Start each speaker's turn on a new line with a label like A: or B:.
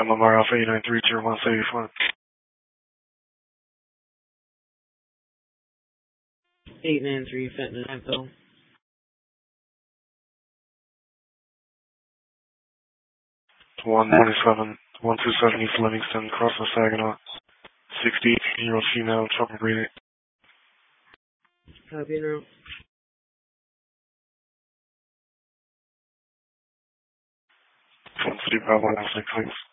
A: MMR Alpha 893, Tier 1, City 4.
B: 893, Fenton Info.
A: 127, 127 East Livingston, across the Saginaw. 68-year-old female, trouble breathing.
B: Copy now.
A: 1 City Bravo 16, please.